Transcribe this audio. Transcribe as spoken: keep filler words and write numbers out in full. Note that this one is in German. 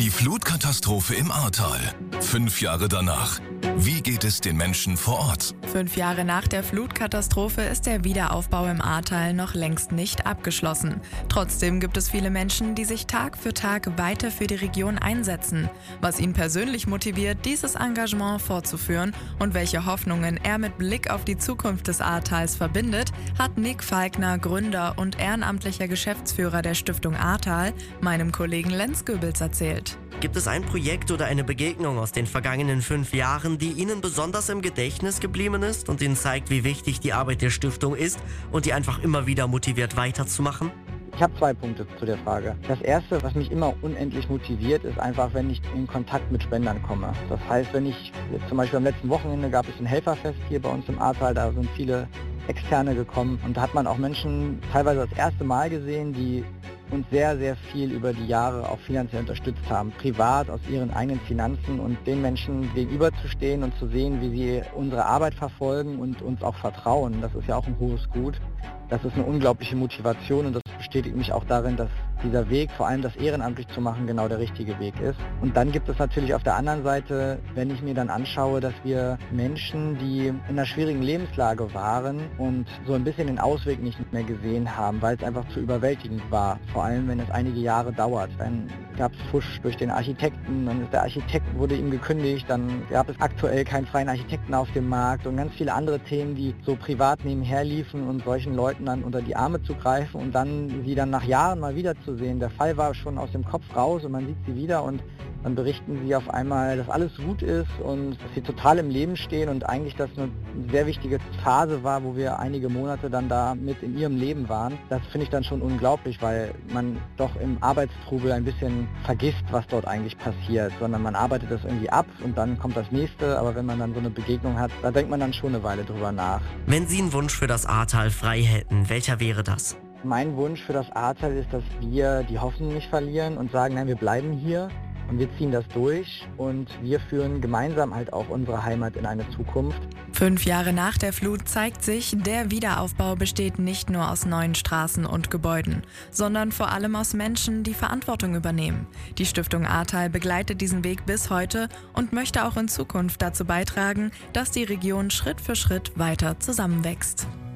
Die Flutkatastrophe im Ahrtal. Fünf Jahre danach. Wie geht es den Menschen vor Ort? Fünf Jahre nach der Flutkatastrophe ist der Wiederaufbau im Ahrtal noch längst nicht abgeschlossen. Trotzdem gibt es viele Menschen, die sich Tag für Tag weiter für die Region einsetzen. Was ihn persönlich motiviert, dieses Engagement fortzuführen und welche Hoffnungen er mit Blick auf die Zukunft des Ahrtals verbindet, hat Nick Falkner, Gründer und ehrenamtlicher Geschäftsführer der Stiftung Ahrtal, meinem Kollegen Lenz Goebels erzählt. Gibt es ein Projekt oder eine Begegnung aus den vergangenen fünf Jahren, die Ihnen besonders im Gedächtnis geblieben ist und Ihnen zeigt, wie wichtig die Arbeit der Stiftung ist und die einfach immer wieder motiviert weiterzumachen? Ich habe zwei Punkte zu der Frage. Das erste, was mich immer unendlich motiviert, ist einfach, wenn ich in Kontakt mit Spendern komme. Das heißt, wenn ich, jetzt zum Beispiel am letzten Wochenende gab es ein Helferfest hier bei uns im Ahrtal, da sind viele Externe gekommen und da hat man auch Menschen teilweise das erste Mal gesehen, die uns sehr, sehr viel über die Jahre auch finanziell unterstützt haben, privat aus ihren eigenen Finanzen, und den Menschen gegenüberzustehen und zu sehen, wie sie unsere Arbeit verfolgen und uns auch vertrauen. Das ist ja auch ein hohes Gut. Das ist eine unglaubliche Motivation und das bestätigt mich auch darin, dass dieser Weg, vor allem das ehrenamtlich zu machen, genau der richtige Weg ist. Und dann gibt es natürlich auf der anderen Seite, wenn ich mir dann anschaue, dass wir Menschen, die in einer schwierigen Lebenslage waren und so ein bisschen den Ausweg nicht mehr gesehen haben, weil es einfach zu überwältigend war, vor allem wenn es einige Jahre dauert. Dann gab es Fusch durch den Architekten, dann ist der Architekt wurde ihm gekündigt, dann gab es aktuell keinen freien Architekten auf dem Markt und ganz viele andere Themen, die so privat nebenher liefen, und solchen Leuten dann unter die Arme zu greifen und dann sie dann nach Jahren mal wieder zu sehen. Der Fall war schon aus dem Kopf raus und man sieht sie wieder und dann berichten sie auf einmal, dass alles gut ist und dass sie total im Leben stehen und eigentlich das eine sehr wichtige Phase war, wo wir einige Monate dann da mit in ihrem Leben waren. Das finde ich dann schon unglaublich, weil man doch im Arbeitstrubel ein bisschen vergisst, was dort eigentlich passiert, sondern man arbeitet das irgendwie ab und dann kommt das nächste, aber wenn man dann so eine Begegnung hat, da denkt man dann schon eine Weile drüber nach. Wenn Sie einen Wunsch für das Ahrtal frei hätten, welcher wäre das? Mein Wunsch für das Ahrtal ist, dass wir die Hoffnung nicht verlieren und sagen, nein, wir bleiben hier. Und wir ziehen das durch und wir führen gemeinsam halt auch unsere Heimat in eine Zukunft. Fünf Jahre nach der Flut zeigt sich, der Wiederaufbau besteht nicht nur aus neuen Straßen und Gebäuden, sondern vor allem aus Menschen, die Verantwortung übernehmen. Die Stiftung Ahrtal begleitet diesen Weg bis heute und möchte auch in Zukunft dazu beitragen, dass die Region Schritt für Schritt weiter zusammenwächst.